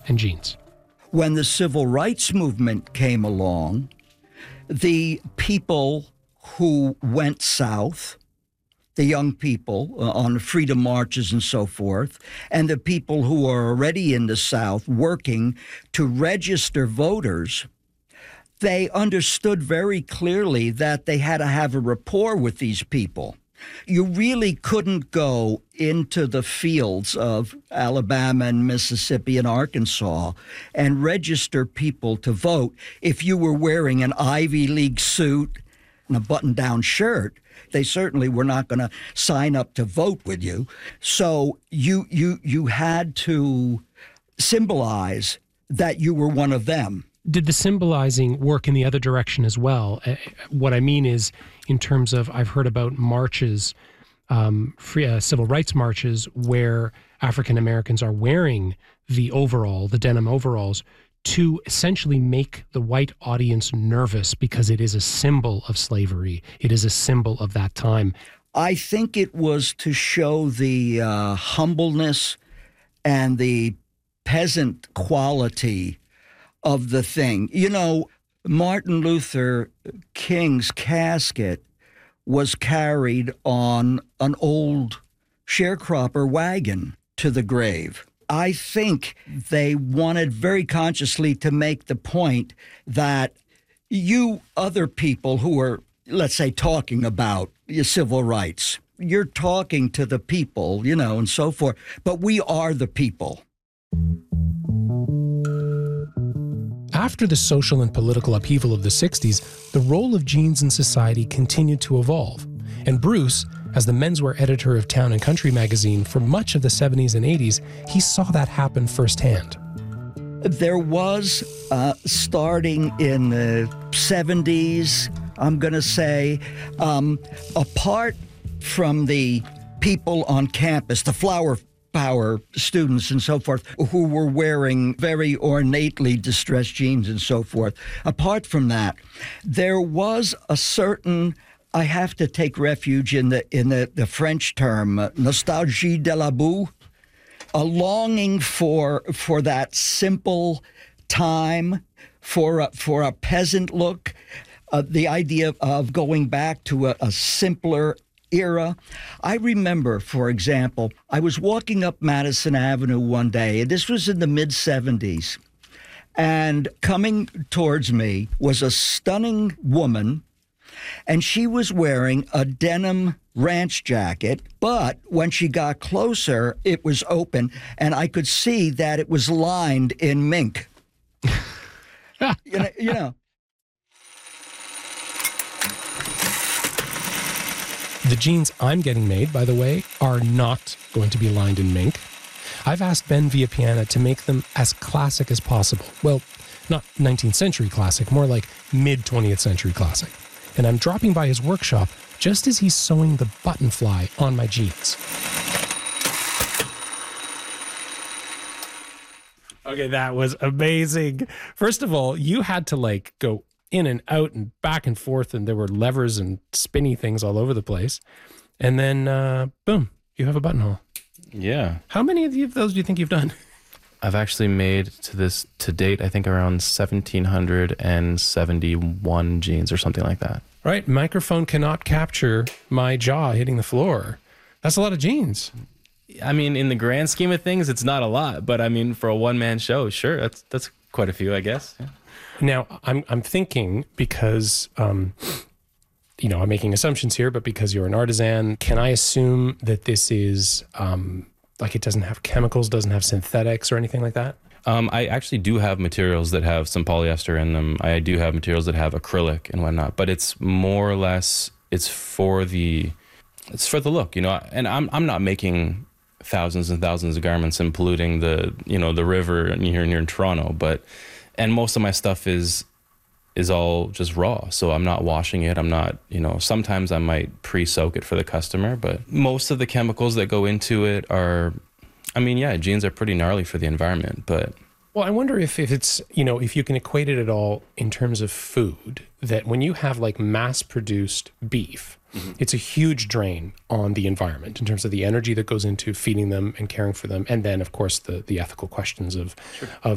and jeans? When the civil rights movement came along, the people who went south, the young people on freedom marches and so forth, and the people who are already in the South working to register voters, they understood very clearly that they had to have a rapport with these people. You really couldn't go into the fields of Alabama and Mississippi and Arkansas and register people to vote if you were wearing an Ivy League suit and a button-down shirt. They certainly were not going to sign up to vote with you. So you had to symbolize that you were one of them. Did the symbolizing work in the other direction as well? What I mean is, in terms of, I've heard about marches, civil rights marches, where African Americans are wearing the overall, the denim overalls, to essentially make the white audience nervous because it is a symbol of slavery. It is a symbol of that time. I think it was to show the humbleness and the peasant quality of the thing. You know, Martin Luther King's casket was carried on an old sharecropper wagon to the grave. I think they wanted very consciously to make the point that you other people who are, let's say, talking about your civil rights, you're talking to the people, you know, and so forth, but we are the people. After the social and political upheaval of the 60s, the role of jeans in society continued to evolve. And Bruce, as the menswear editor of Town & Country magazine for much of the 70s and 80s, he saw that happen firsthand. There was, starting in the 70s, I'm going to say, apart from the people on campus, the flower power students and so forth, who were wearing very ornately distressed jeans and so forth, apart from that, there was a certain, I have to take refuge in the French term, nostalgie de la boue, a longing for that simple time, for a peasant look, the idea of going back to a simpler era. I remember, for example, I was walking up Madison Avenue one day, and this was in the mid-70s, and coming towards me was a stunning woman, and she was wearing a denim ranch jacket, but when she got closer, it was open, and I could see that it was lined in mink. you know. The jeans I'm getting made, by the way, are not going to be lined in mink. I've asked Ben Villapiana to make them as classic as possible. Well, not 19th century classic, more like mid-20th century classic. And I'm dropping by his workshop just as he's sewing the button fly on my jeans. Okay, that was amazing. First of all, you had to go in and out and back and forth, and there were levers and spinny things all over the place. And then, boom, you have a buttonhole. Yeah. How many of those do you think you've done? I've actually made to date, I think around 1,771 jeans or something like that. Right. Microphone cannot capture my jaw hitting the floor. That's a lot of jeans. I mean, in the grand scheme of things, it's not a lot, but I mean, for a one-man show, sure, that's quite a few, I guess. Yeah. Now, I'm thinking because, I'm making assumptions here, but because you're an artisan, can I assume that this is it doesn't have chemicals, doesn't have synthetics or anything like that? I actually do have materials that have some polyester in them. I do have materials that have acrylic and whatnot, but it's more or less, it's for the look, and I'm not making thousands and thousands of garments and polluting the river here in Toronto, and most of my stuff is all just raw. So I'm not washing it. I'm not, sometimes I might pre-soak it for the customer, but most of the chemicals that go into it are, jeans are pretty gnarly for the environment, but. Well, I wonder if it's, if you can equate it at all in terms of food, that when you have mass-produced beef, it's a huge drain on the environment in terms of the energy that goes into feeding them and caring for them. And then, of course, the ethical questions of